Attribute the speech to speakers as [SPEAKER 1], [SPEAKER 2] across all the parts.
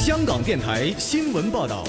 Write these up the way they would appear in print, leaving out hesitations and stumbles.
[SPEAKER 1] 香港电台新闻报道。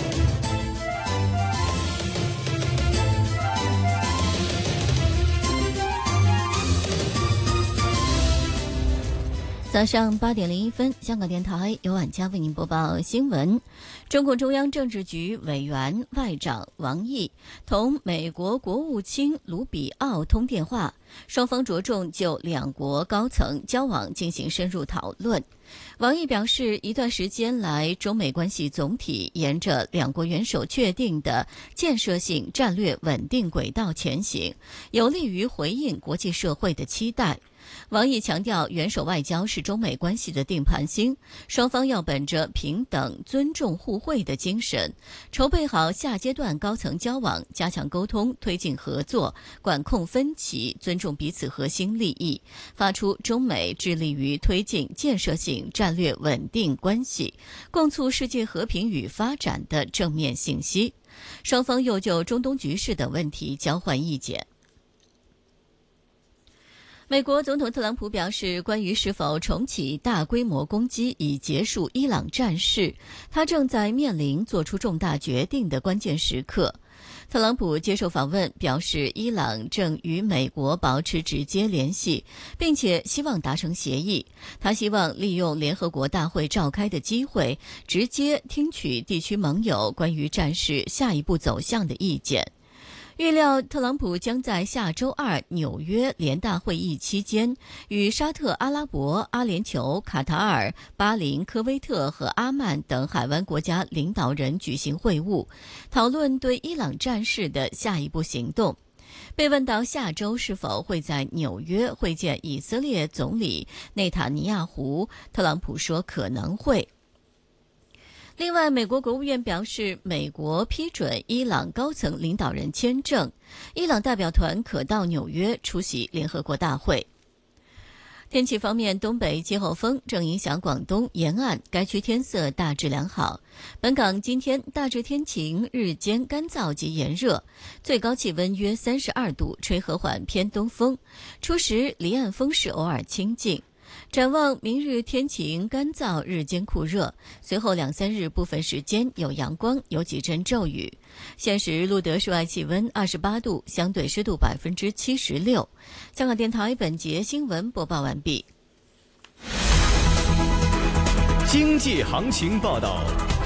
[SPEAKER 2] 早上8点01分，香港电台由晚佳为您播报新闻。中共中央政治局委员外长王毅同美国国务卿卢比奥通电话，双方着重就两国高层交往进行深入讨论。王毅表示，一段时间来，中美关系总体沿着两国元首确定的建设性战略稳定轨道前行，有利于回应国际社会的期待。王毅强调，元首外交是中美关系的定盘星，双方要本着平等、尊重、互惠的精神，筹备好下阶段高层交往，加强沟通，推进合作，管控分歧，尊重彼此核心利益，发出中美致力于推进建设性战略稳定关系，共促世界和平与发展的正面信息。双方又就中东局势等问题交换意见。美国总统特朗普表示，关于是否重启大规模攻击以结束伊朗战事，他正在面临做出重大决定的关键时刻。特朗普接受访问表示，伊朗正与美国保持直接联系，并且希望达成协议。他希望利用联合国大会召开的机会，直接听取地区盟友关于战事下一步走向的意见。预料特朗普将在下周二纽约联大会议期间，与沙特阿拉伯、阿联酋、卡塔尔、巴林、科威特和阿曼等海湾国家领导人举行会晤，讨论对伊朗战事的下一步行动。被问到下周是否会在纽约会见以色列总理内塔尼亚胡，特朗普说可能会。另外，美国国务院表示，美国批准伊朗高层领导人签证，伊朗代表团可到纽约出席联合国大会。天气方面，东北季候风正影响广东沿岸，该区天色大致良好。本港今天大致天晴，日间干燥及炎热，最高气温约32度，吹和缓偏东风，初时离岸风势偶尔清劲。展望明日天晴干燥，日间酷热，随后2-3日部分时间有阳光，有几阵骤雨。现时录得室外气温28度，相对湿度76%。香港电台本节新闻播报完毕。
[SPEAKER 1] 经济行情报道。